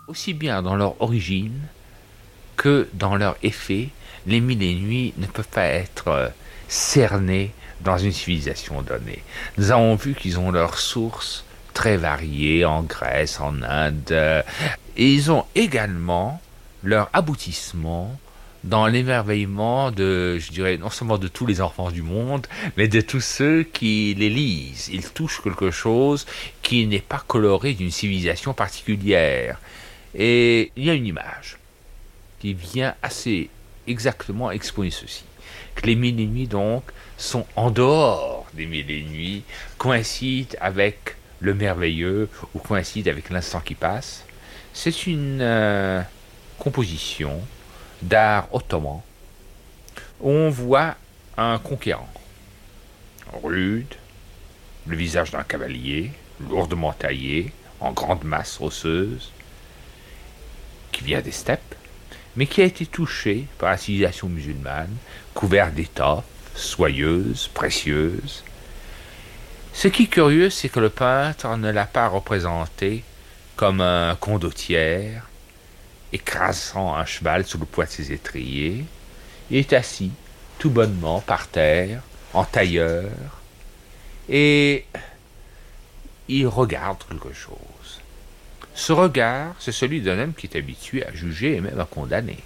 Aussi bien dans leur origine que dans leur effet, les mille et une nuits ne peuvent pas être cernés dans une civilisation donnée. Nous avons vu qu'ils ont leurs sources très variées en Grèce, en Inde, et ils ont également leur aboutissement dans l'émerveillement de, je dirais, non seulement de tous les enfants du monde, mais de tous ceux qui les lisent. Ils touchent quelque chose qui n'est pas coloré d'une civilisation particulière. Et il y a une image qui vient assez exactement exposer ceci. Que les mille et une nuits, donc, sont en dehors des mille et une nuits, coïncident avec le merveilleux ou coïncident avec l'instant qui passe. C'est une composition d'art ottoman où on voit un conquérant rude, le visage d'un cavalier, lourdement taillé, en grande masse osseuse, qui vient des steppes, mais qui a été touché par la civilisation musulmane, couvert d'étoffes soyeuses, précieuses. Ce qui est curieux, c'est que le peintre ne l'a pas représenté comme un condottière, écrasant un cheval sous le poids de ses étriers. Il est assis, tout bonnement, par terre, en tailleur, et il regarde quelque chose. Ce regard, c'est celui d'un homme qui est habitué à juger et même à condamner.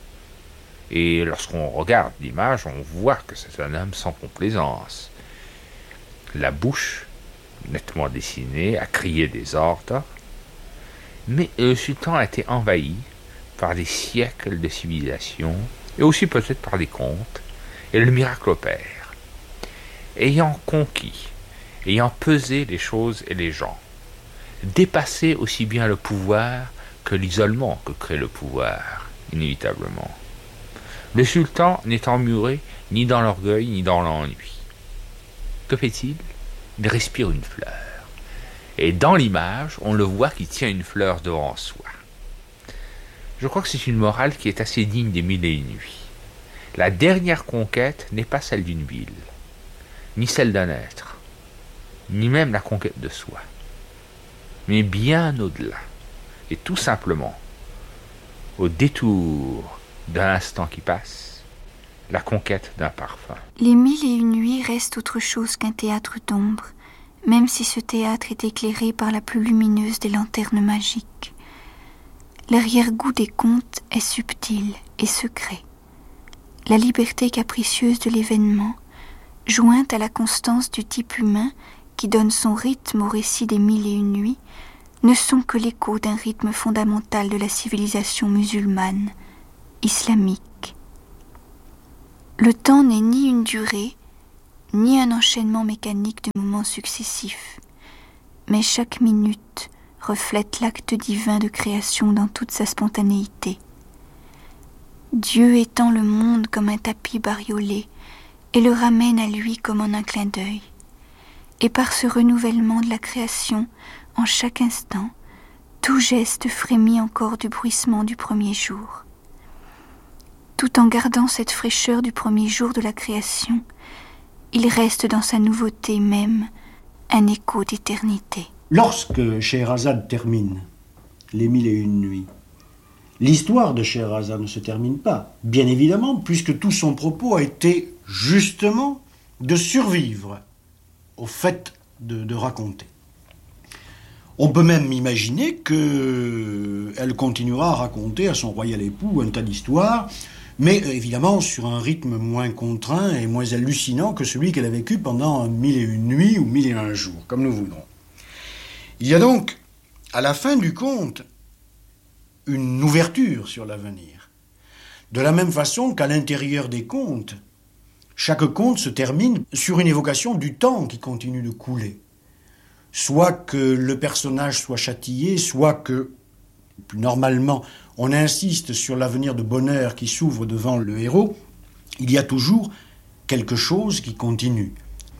Et lorsqu'on regarde l'image, on voit que c'est un homme sans complaisance. La bouche, nettement dessinée, a crié des ordres, mais le sultan a été envahi par des siècles de civilisation, et aussi peut-être par des contes, et le miracle opère. Ayant conquis, ayant pesé les choses et les gens, dépasser aussi bien le pouvoir que l'isolement que crée le pouvoir, inévitablement. Le sultan n'est emmuré ni dans l'orgueil ni dans l'ennui. Que fait-il ? Il respire une fleur. Et dans l'image, on le voit qui tient une fleur devant soi. Je crois que c'est une morale qui est assez digne des mille et une nuits. La dernière conquête n'est pas celle d'une ville, ni celle d'un être, ni même la conquête de soi, mais bien au-delà, et tout simplement, au détour d'un instant qui passe, la conquête d'un parfum. Les mille et une nuits restent autre chose qu'un théâtre d'ombre, même si ce théâtre est éclairé par la plus lumineuse des lanternes magiques. L'arrière-goût des contes est subtil et secret. La liberté capricieuse de l'événement, jointe à la constance du type humain qui donne son rythme au récit des mille et une nuits, ne sont que l'écho d'un rythme fondamental de la civilisation musulmane, islamique. Le temps n'est ni une durée, ni un enchaînement mécanique de moments successifs, mais chaque minute reflète l'acte divin de création dans toute sa spontanéité. Dieu étend le monde comme un tapis bariolé et le ramène à lui comme en un clin d'œil. Et par ce renouvellement de la création, en chaque instant, tout geste frémit encore du bruissement du premier jour. Tout en gardant cette fraîcheur du premier jour de la création, il reste dans sa nouveauté même un écho d'éternité. Lorsque Scheherazade termine les mille et une nuits, l'histoire de Scheherazade ne se termine pas, bien évidemment, puisque tout son propos a été justement de survivre au fait de raconter. On peut même imaginer qu'elle continuera à raconter à son royal époux un tas d'histoires, mais évidemment sur un rythme moins contraint et moins hallucinant que celui qu'elle a vécu pendant mille et une nuits ou mille et un jours, comme nous voudrons. Il y a donc, à la fin du conte, une ouverture sur l'avenir. De la même façon qu'à l'intérieur des contes, chaque conte se termine sur une évocation du temps qui continue de couler. Soit que le personnage soit châtié, soit que, plus normalement, on insiste sur l'avenir de bonheur qui s'ouvre devant le héros, il y a toujours quelque chose qui continue.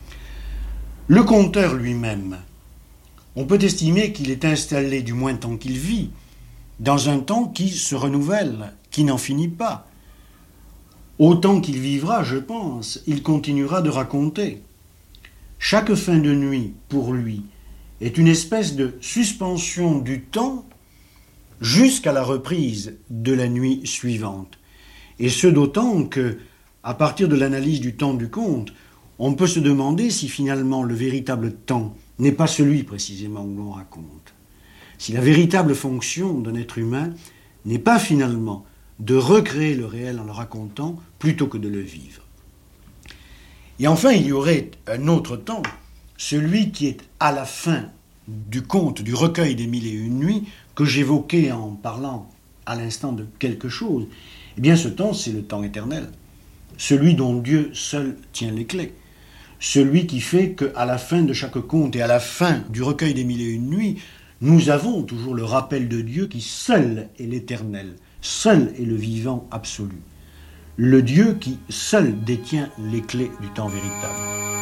Le conteur lui-même, on peut estimer qu'il est installé, du moins tant qu'il vit, dans un temps qui se renouvelle, qui n'en finit pas. Autant qu'il vivra, je pense, il continuera de raconter. Chaque fin de nuit, pour lui, est une espèce de suspension du temps jusqu'à la reprise de la nuit suivante. Et ce d'autant que, à partir de l'analyse du temps du conte, on peut se demander si finalement le véritable temps n'est pas celui précisément où l'on raconte. Si la véritable fonction d'un être humain n'est pas finalement de recréer le réel en le racontant plutôt que de le vivre. Et enfin, il y aurait un autre temps, celui qui est à la fin du conte, du recueil des Mille et Une Nuits, que j'évoquais en parlant à l'instant de quelque chose. Eh bien, ce temps, c'est le temps éternel, celui dont Dieu seul tient les clés, celui qui fait qu'à la fin de chaque conte et à la fin du recueil des Mille et Une Nuits, nous avons toujours le rappel de Dieu qui seul est l'éternel, seul est le vivant absolu, le Dieu qui seul détient les clés du temps véritable.